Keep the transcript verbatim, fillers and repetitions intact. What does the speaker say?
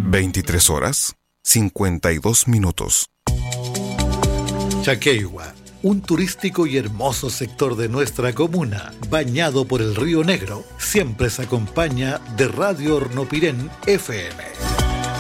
veintitrés horas, cincuenta y dos minutos. Chaqueigua, un turístico y hermoso sector de nuestra comuna, bañado por el Río Negro, siempre se acompaña de Radio Hornopirén F M.